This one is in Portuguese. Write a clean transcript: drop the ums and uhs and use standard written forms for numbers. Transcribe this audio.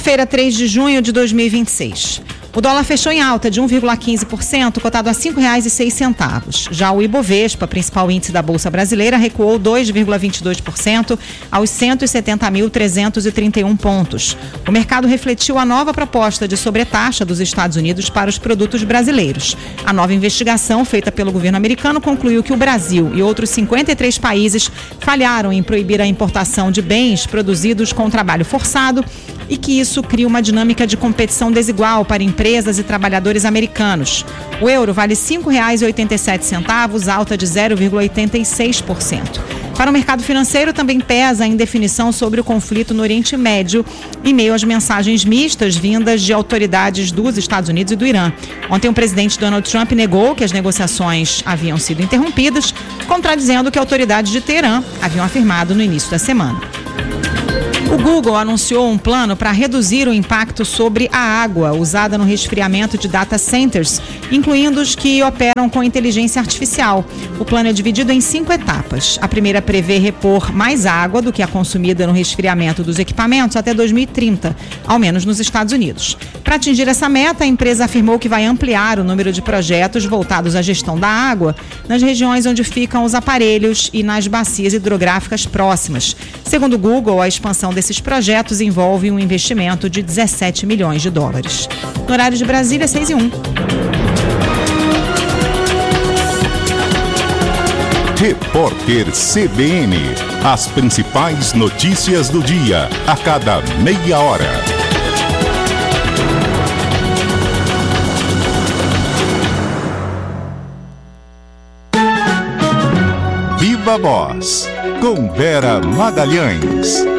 Segunda-feira, 3 de junho de 2026. O dólar fechou em alta de 1,15%, cotado a R$ 5,06. Já o Ibovespa, principal índice da Bolsa Brasileira, recuou 2,22% aos 170.331 pontos. O mercado refletiu a nova proposta de sobretaxa dos Estados Unidos para os produtos brasileiros. A nova investigação feita pelo governo americano concluiu que o Brasil e outros 53 países falharam em proibir a importação de bens produzidos com trabalho forçado e que isso cria uma dinâmica de competição desigual para empresas e trabalhadores americanos. O euro vale R$ 5,87, alta de 0,86%. Para o mercado financeiro, também pesa a indefinição sobre o conflito no Oriente Médio, em meio às mensagens mistas vindas de autoridades dos Estados Unidos e do Irã. Ontem, o presidente Donald Trump negou que as negociações haviam sido interrompidas, contradizendo o que autoridades de Teherã haviam afirmado no início da semana. O Google anunciou um plano para reduzir o impacto sobre a água usada no resfriamento de data centers, incluindo os que operam com inteligência artificial. O plano é dividido em 5 etapas. A primeira prevê repor mais água do que a consumida no resfriamento dos equipamentos até 2030, ao menos nos Estados Unidos. Para atingir essa meta, a empresa afirmou que vai ampliar o número de projetos voltados à gestão da água nas regiões onde ficam os aparelhos e nas bacias hidrográficas próximas. Segundo o Google, a expansão desses projetos envolve um investimento de 17 milhões de dólares. No horário de Brasília, 6:01. Repórter CBN. As principais notícias do dia, a cada meia hora. Viva Voz, com Vera Magalhães.